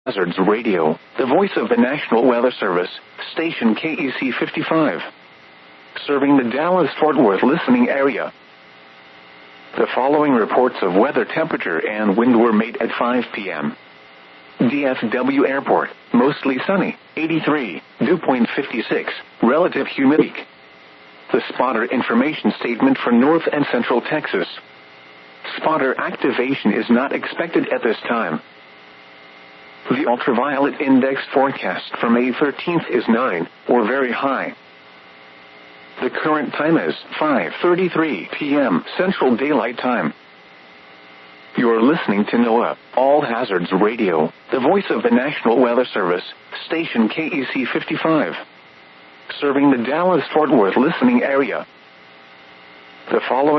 Hazards Radio, the voice of the National Weather Service, station KEC 55. Serving the Dallas-Fort Worth listening area. The following reports of weather, temperature, and wind were made at 5 p.m. DFW Airport, mostly sunny, 83, dew point 56, relative humidity. The spotter information statement for North and Central Texas. Spotter activation is not expected at this time. The ultraviolet index forecast for May 13th is 9, or very high. The current time is 5:33 p.m. Central Daylight Time. You're listening to NOAA, All Hazards Radio, the voice of the National Weather Service, station KEC 55. Serving the Dallas-Fort Worth listening area. The following